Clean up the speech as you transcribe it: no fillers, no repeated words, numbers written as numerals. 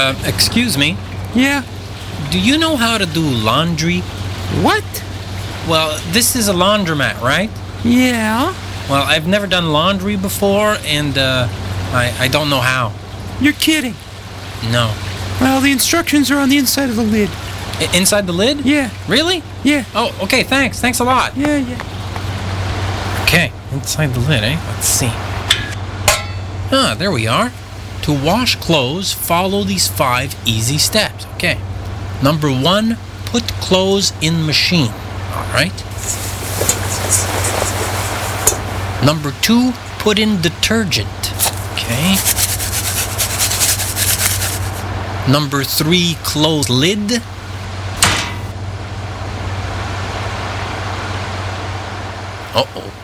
Excuse me. Yeah? Do you know how to do laundry? What? Well, this is a laundromat, right? Yeah? Well, I've never done laundry before, and I don't know how. You're kidding. No. Well, the instructions are on the inside of the lid. Inside the lid? Yeah. Really? Yeah. Oh, okay, thanks. Thanks a lot. Yeah. Okay, inside the lid, eh? Let's see. Ah, there we are. To wash clothes, follow these 5 easy steps. Okay. Number 1, put clothes in machine. All right. Number 2, put in detergent. Okay. Number 3, close lid. Uh-oh.